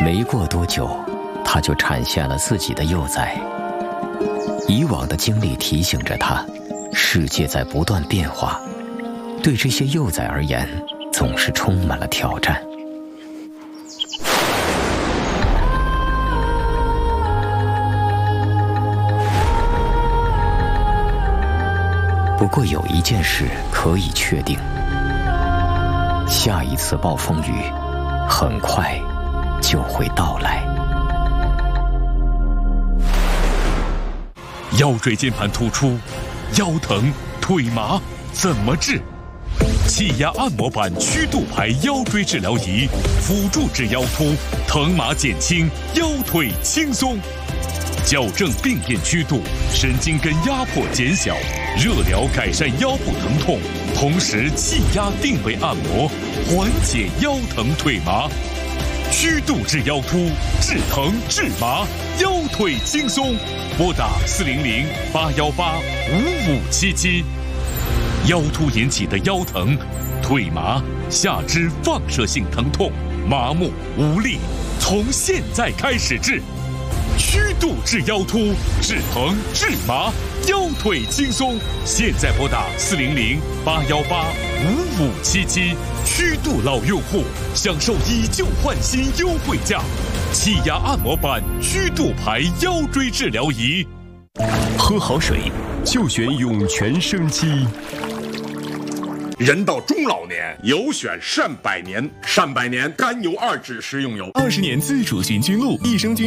没过多久，他就产下了自己的幼崽。以往的经历提醒着他，世界在不断变化，对这些幼崽而言，总是充满了挑战。不过有一件事可以确定，下一次暴风雨很快就会到来。 腰椎间盘突出、腰疼、腿麻怎么治？气压按摩板曲度牌腰椎治疗仪，辅助治腰突，疼麻减轻，腰腿轻松，矫正病变曲度，神经根压迫减小，热疗改善腰部疼痛，同时气压定位按摩，缓解腰疼腿麻。曲度治腰突，治疼治麻，腰腿轻松。拨打400-818-5577。腰突引起的腰疼、腿麻、下肢放射性疼痛、麻木无力，从现在开始治。曲度治腰突，治疼治麻，腰腿轻松。现在拨打400-818-5577。曲度老用户享受以旧换新优惠价，气压按摩板曲度牌腰椎治疗仪。 喝好水就选涌泉生机。 人到中老年，有选善百年。善百年甘油2酯食用油， 20年自主循菌露，益生菌。